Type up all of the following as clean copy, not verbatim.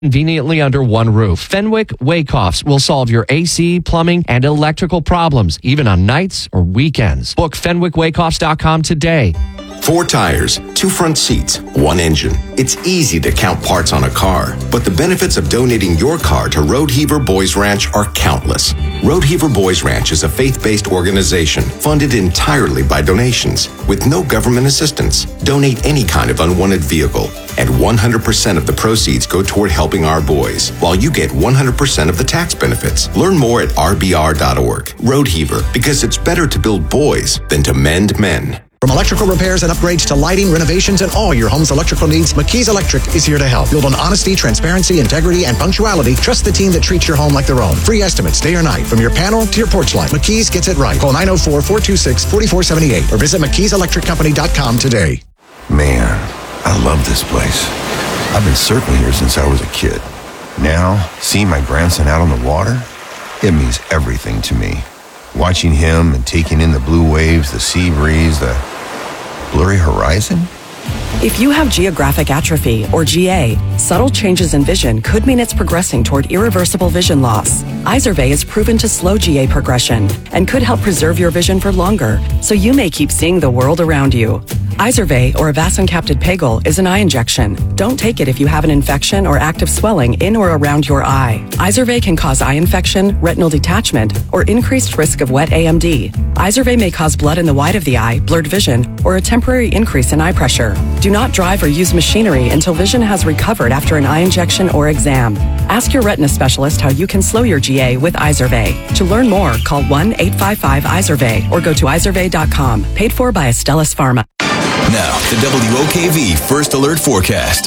conveniently under one roof. Fenwick Wakeoffs will solve your AC, plumbing, and electrical problems, even on nights or weekends. Book FenwickWakeoffs.com today. 4 tires, 2 front seats, 1 engine. It's easy to count parts on a car, but the benefits of donating your car to Road Heaver Boys Ranch are countless. Road Heaver Boys Ranch is a faith-based organization funded entirely by donations with no government assistance. Donate any kind of unwanted vehicle, and 100% of the proceeds go toward helping our boys, while you get 100% of the tax benefits. Learn more at rbr.org. Road Heaver, because it's better to build boys than to mend men. From electrical repairs and upgrades to lighting, renovations, and all your home's electrical needs, McKee's Electric is here to help. Build on honesty, transparency, integrity, and punctuality. Trust the team that treats your home like their own. Free estimates day or night, from your panel to your porch light. McKee's gets it right. Call 904-426-4478 or visit McKeesElectricCompany.com today. Man, I love this place. I've been surfing here since I was a kid. Now, seeing my grandson out on the water, it means everything to me. Watching him and taking in the blue waves, the sea breeze, the blurry horizon. If you have geographic atrophy, or GA, subtle changes in vision could mean it's progressing toward irreversible vision loss. Izervay is proven to slow GA progression and could help preserve your vision for longer, so you may keep seeing the world around you. Izervay, or avacincaptad pegol, is an eye injection. Don't take it if you have an infection or active swelling in or around your eye. Izervay can cause eye infection, retinal detachment, or increased risk of wet AMD. Izervay may cause blood in the white of the eye, blurred vision, or a temporary increase in eye pressure. Do not drive or use machinery until vision has recovered after an eye injection or exam. Ask your retina specialist how you can slow your GA with Izervay. To learn more, call 1-855-IZERVAY or go to izervay.com. Paid for by Astellas Pharma. Now, the WOKV First Alert Forecast.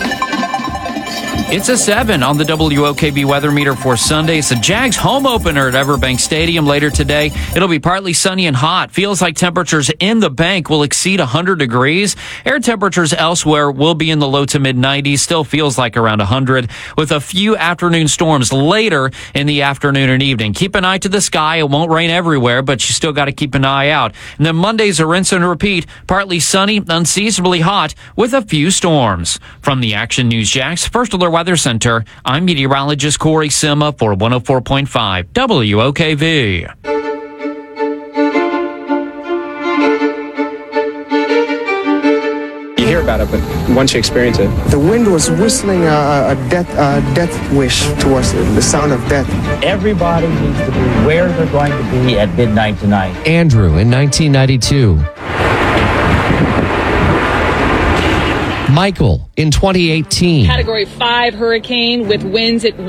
It's a 7 on the WOKB weather meter for Sunday. It's the Jags home opener at Everbank Stadium later today. It'll be partly sunny and hot. Feels like temperatures in the bank will exceed 100 degrees. Air temperatures elsewhere will be in the low to mid 90s. Still feels like around 100 with a few afternoon storms later in the afternoon and evening. Keep an eye to the sky. It won't rain everywhere, but you still got to keep an eye out. And then Monday's a rinse and repeat. Partly sunny, unseasonably hot with a few storms. From the Action News Jax First Alert Weather Center, I'm meteorologist Corey Sima for 104.5 WOKV. You hear about it, but once you experience it. The wind was whistling a death wish to us, the sound of death. Everybody needs to be where they're going to be at midnight tonight. Andrew in 1992. Michael in 2018. Category 5 hurricane with winds at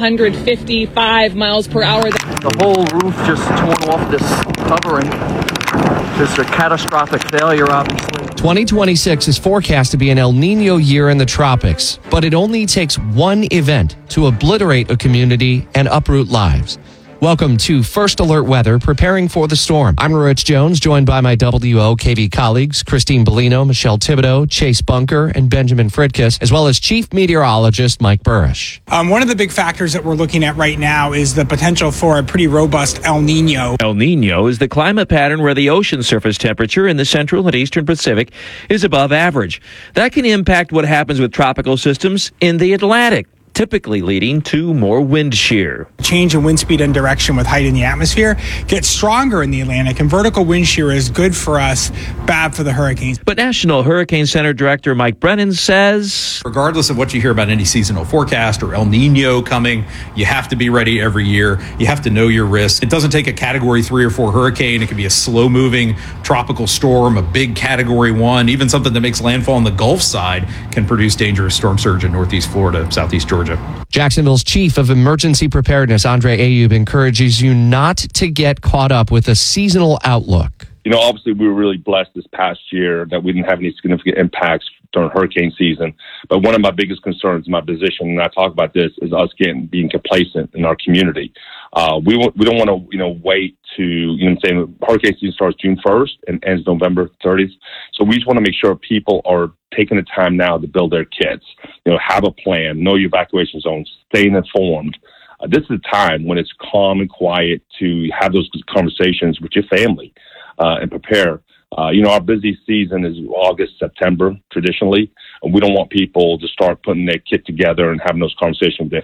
155 miles per hour. The whole roof just torn off this covering. Just a catastrophic failure, obviously. 2026 is forecast to be an El Nino year in the tropics, but it only takes one event to obliterate a community and uproot lives. Welcome to First Alert Weather, preparing for the storm. I'm Rich Jones, joined by my WOKV colleagues, Christine Bellino, Michelle Thibodeau, Chase Bunker, and Benjamin Fridkiss, as well as Chief Meteorologist Mike Burrish. One of the big factors that we're looking at right now is the potential for a pretty robust El Nino. El Nino is the climate pattern where the ocean surface temperature in the central and eastern Pacific is above average. That can impact what happens with tropical systems in the Atlantic, typically leading to more wind shear. Change in wind speed and direction with height in the atmosphere gets stronger in the Atlantic, and vertical wind shear is good for us, bad for the hurricanes. But National Hurricane Center Director Mike Brennan says, regardless of what you hear about any seasonal forecast or El Nino coming, you have to be ready every year. You have to know your risk. It doesn't take a Category 3 or 4 hurricane. It can be a slow-moving tropical storm, a big Category 1, even something that makes landfall on the Gulf side can produce dangerous storm surge in northeast Florida, southeast Georgia. Jacksonville's Chief of Emergency Preparedness, Andre Ayub, encourages you not to get caught up with a seasonal outlook. You know, obviously we were really blessed this past year that we didn't have any significant impacts during hurricane season. But one of my biggest concerns in my position, and I talk about this, is us being complacent in our community. We don't want to, wait to, hurricane season starts June 1st and ends November 30th. So we just want to make sure people are taking the time now to build their kits, have a plan, know your evacuation zones, staying informed. This is a time when it's calm and quiet to have those conversations with your family and prepare Our busy season is August, September, traditionally. And we don't want people to start putting their kit together and having those conversations with their